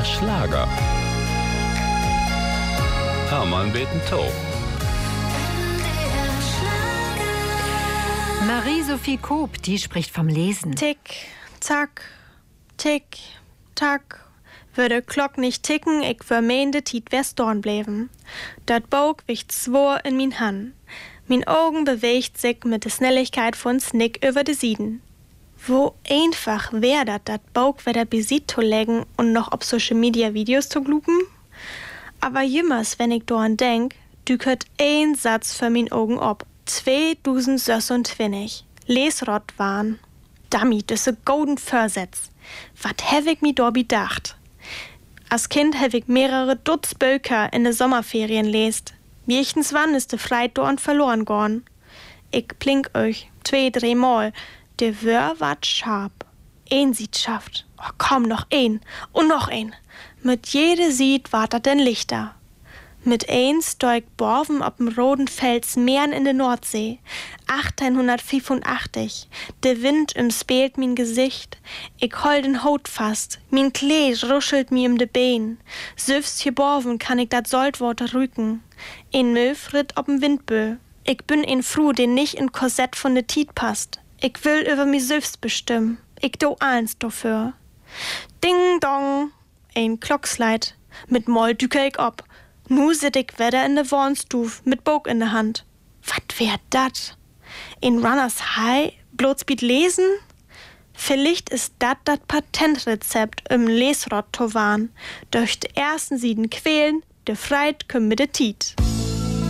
Schlager. Hermann beten Tau. Marie-Sophie Koop, die spricht vom Lesen. Tick, tack, tick, tack. Würde Glock nicht ticken, ich vermeende Tiet wär's dorn bleiben. Dat Bog wicht zwor in min Han. Min Augen bewegt sich mit der Schnelligkeit von Snick über de Sieden. Wo einfach wär dat Bog wieder besit zu legen und noch auf Social Media Videos zu glupen? Aber jümmers, wenn ich dorn denk, du könnt ein Satz für min Augen ob. 2026. Lesrott waren. Dummy, das ist golden Versetz. Wat hab ich mi do bedacht? Als Kind hab ich mehrere Dutzend Bücher in de Sommerferien lest. Jechtens wann ist de Freit dorn verloren gorn. Ich plink euch 2-3 Mal. De Wör wat scharf. Ein Sied schafft. Oh, komm, noch ein. Und noch ein. Mit jede Sied wart dat denn lichter. Mit eins steu ich borven ob'm roten Fels Meeren in de Nordsee. 1885. De Wind umspeelt min Gesicht. Ich hol den Haut fast. Min Kleed ruschelt mi de Bein. Süfst geborven kann ich dat Saltwater rücken. Ein Möw ritt ob'm Windbö. Ich bin ein Fru, den nicht in Korsett von de Tiet passt. Ich will über mi süfst bestimmen. Ich do eins dafür. Ding dong. Ein Klocksleit. Mit Moll düke ich ob. Nu sit ich wieder in de Warnstuf mit Bog in de Hand. Wat wär dat? In Runners High Blotspeed lesen? Vielleicht ist dat Patentrezept im Lesrott to warn. Durch de ersten Sieden quälen, de Freit küm mit de Tiet.